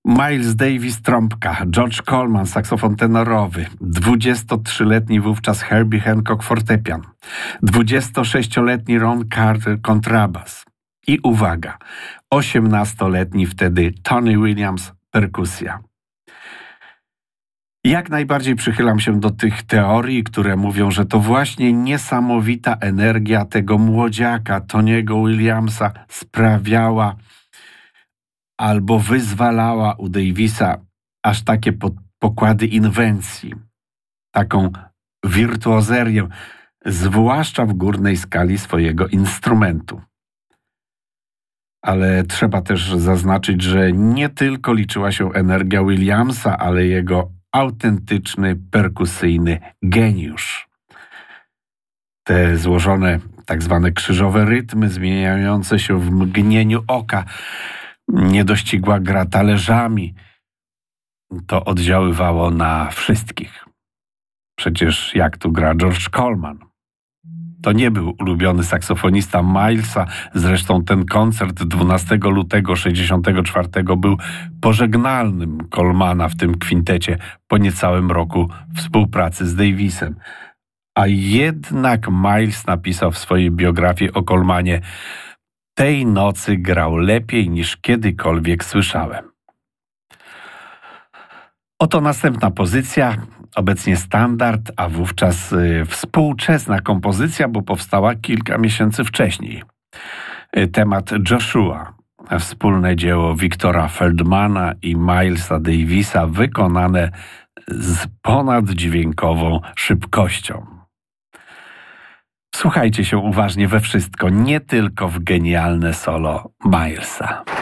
Miles Davis trąbka, George Coleman saksofon tenorowy, 23-letni wówczas Herbie Hancock fortepian, 26-letni Ron Carter kontrabas i uwaga, 18-letni wtedy Tony Williams perkusja. Jak najbardziej przychylam się do tych teorii, które mówią, że to właśnie niesamowita energia tego młodziaka Tony'ego Williamsa sprawiała albo wyzwalała u Davisa aż takie pokłady inwencji, taką wirtuozerię, zwłaszcza w górnej skali swojego instrumentu. Ale trzeba też zaznaczyć, że nie tylko liczyła się energia Williamsa, ale jego autentyczny, perkusyjny geniusz. Te złożone, tak zwane krzyżowe rytmy, zmieniające się w mgnieniu oka, niedościgła gra talerzami, to oddziaływało na wszystkich. Przecież jak tu gra George Coleman? To nie był ulubiony saksofonista Milesa, zresztą ten koncert 12 lutego 1964 był pożegnalnym Colemana w tym kwintecie po niecałym roku współpracy z Davisem. A jednak Miles napisał w swojej biografii o Colemanie: tej nocy grał lepiej niż kiedykolwiek słyszałem. Oto następna pozycja, obecnie standard, a wówczas współczesna kompozycja, bo powstała kilka miesięcy wcześniej. Temat Joshua, wspólne dzieło Wiktora Feldmana i Milesa Davisa, wykonane z ponaddźwiękową szybkością. Słuchajcie się uważnie we wszystko, nie tylko w genialne solo Milesa.